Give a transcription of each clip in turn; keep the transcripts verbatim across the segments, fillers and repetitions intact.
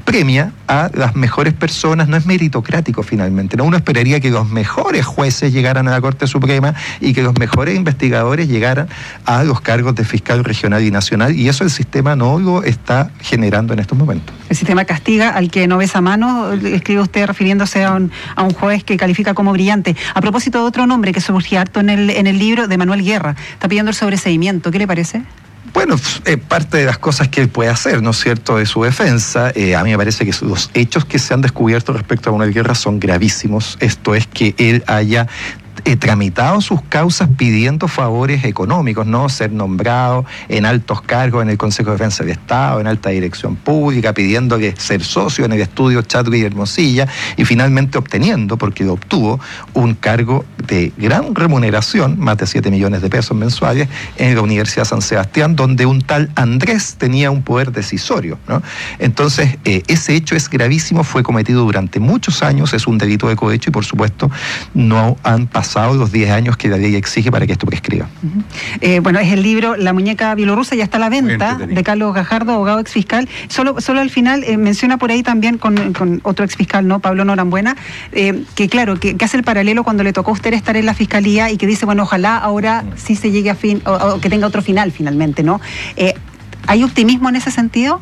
premia a las mejores personas, no es meritocrático finalmente, ¿no? Uno esperaría que los mejores jueces llegaran a la Corte Suprema y que los mejores investigadores llegaran a los cargos de fiscal regional y nacional, y eso el sistema no lo está generando en estos momentos. El sistema castiga al que no besa mano, escribe usted refiriéndose a un, a un juez que califica como brillante. A propósito de otro nombre que surge harto en el, en el libro, de Manuel Guerra, está pidiendo el sobreseimiento. ¿Qué le parece? Bueno, eh, parte de las cosas que él puede hacer, ¿no es cierto?, de su defensa, eh, a mí me parece que los hechos que se han descubierto respecto a Manuel Guerra son gravísimos. Esto es que él haya Eh, tramitado sus causas pidiendo favores económicos, ¿no? Ser nombrado en altos cargos en el Consejo de Defensa del Estado, en alta dirección pública, pidiendo que ser socio en el estudio Chadwick Hermosilla y finalmente obteniendo, porque lo obtuvo, un cargo de gran remuneración, más de siete millones de pesos mensuales, en la Universidad de San Sebastián, donde un tal Andrés tenía un poder decisorio, ¿no? Entonces, eh, ese hecho es gravísimo, fue cometido durante muchos años, es un delito de cohecho y por supuesto no han pasado los diez años que la ley exige para que esto prescriba. Uh-huh. eh, bueno, es el libro La muñeca bielorrusa, ya está a la venta, de Carlos Gajardo, abogado exfiscal. Solo, solo al final eh, menciona por ahí también con, con otro exfiscal, ¿no?, Pablo Norambuena, eh, que claro, que, que hace el paralelo cuando le tocó a usted estar en la fiscalía y que dice, bueno, ojalá ahora sí se llegue a fin, o, o que tenga otro final finalmente, ¿no? Eh, ¿Hay optimismo en ese sentido?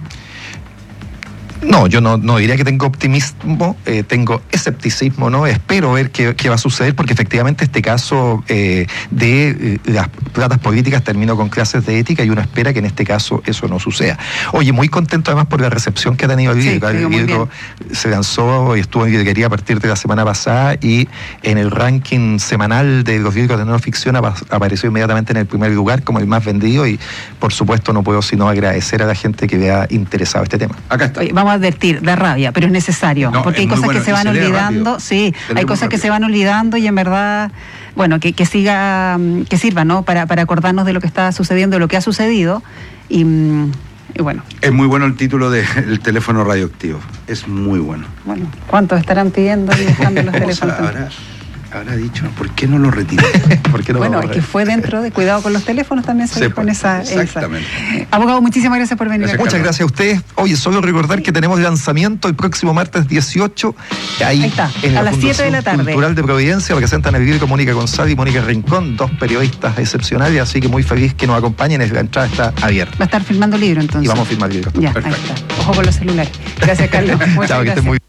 No, yo no, no diría que tengo optimismo, eh, tengo escepticismo, ¿no? Espero ver qué, qué va a suceder, porque efectivamente este caso eh, de eh, las platas políticas terminó con clases de ética y uno espera que en este caso eso no suceda. Oye, muy contento además por la recepción que ha tenido el libro. Sí, el libro se lanzó y estuvo en librería a partir de la semana pasada y en el ranking semanal de los libros de no ficción apareció inmediatamente en el primer lugar como el más vendido y por supuesto no puedo sino agradecer a la gente que le ha interesado este tema. Acá está. Oye, vamos a advertir, da rabia, pero es necesario, no, porque hay cosas bueno, que se van olvidando, sí, hay cosas rápido. que se van olvidando y en verdad, bueno, que, que siga, que sirva, ¿no?, para, para acordarnos de lo que está sucediendo, de lo que ha sucedido y, y bueno. Es muy bueno el título del teléfono radioactivo, es muy bueno. Bueno, ¿cuántos estarán pidiendo y buscando los teléfonos? Ahora, habrá dicho, ¿por qué no lo retiré? ¿Por qué no bueno, lo es que fue dentro de cuidado con los teléfonos también se sí, dijo en esa, exactamente. esa. Abogado, muchísimas gracias por venir. Gracias, Muchas gracias a ustedes. Oye, solo recordar que tenemos lanzamiento el próximo martes dieciocho, ahí, ahí está, en a la las siete de la tarde. Cultural de Providencia, presentan el libro Mónica González y Mónica Rincón, dos periodistas excepcionales, así que muy feliz que nos acompañen, la entrada está abierta. Va a estar filmando el libro entonces. Y vamos a filmar el libro. Ya, perfecto. Ahí está. Ojo con los celulares. Gracias, Carlos. Muchas Chao, que gracias. estés muy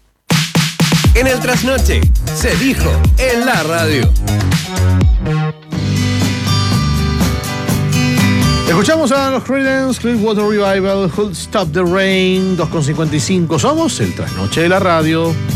En el Trasnoche, se dijo en la radio. Escuchamos a los Creedence Clearwater Revival, Who'll Stop the Rain, dos con cincuenta y cinco. Somos el Trasnoche de la radio.